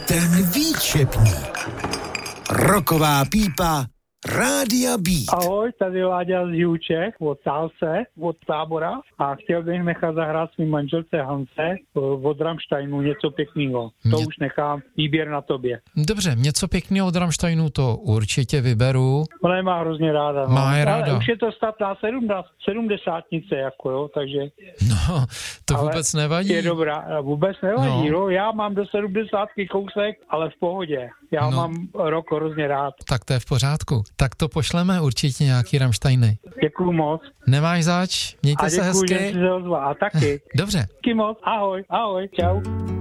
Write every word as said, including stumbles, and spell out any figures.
Ten výčepník. Roková pípa Rádia Beat. Ahoj, tady Láďa z Jihučech, od Tálce, od Tábora a chtěl bych nechat zahrát svým manželce Hance od Rammsteinu něco pěkného. To Mě... už nechám výběr na tobě. Dobře, něco pěkného od Rammsteinu to určitě vyberu. Ona je má hrozně ráda. No. Má je ráda. Ale už je to statná sedmdesátnice, jako jo, takže... No, to ale vůbec nevadí. Je dobrá, vůbec nevadí, no. No. Já mám do sedmdesátky kousek, ale v pohodě. Já no. mám rok hrozně rád. Tak to je v pořádku. Tak to pošleme určitě nějaký Rammsteiny. Děkuju moc. Nemáš zač, mějte a se hezky. A děkuju, že jsi se ozval. A taky. Dobře. Díky moc, ahoj, ahoj, čau.